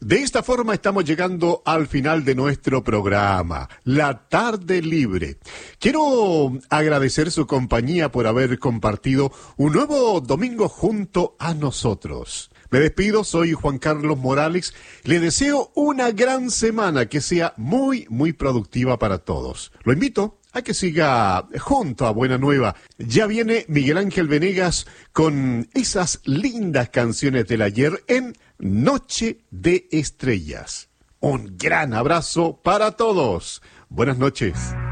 De esta forma estamos llegando al final de nuestro programa, La Tarde Libre. Quiero agradecer su compañía por haber compartido un nuevo domingo junto a nosotros. Me despido, soy Juan Carlos Morales. Le deseo una gran semana que sea muy productiva para todos. Lo invito a que siga junto a Buena Nueva. Ya viene Miguel Ángel Venegas con esas lindas canciones del ayer en Noche de Estrellas. Un gran abrazo para todos. Buenas noches.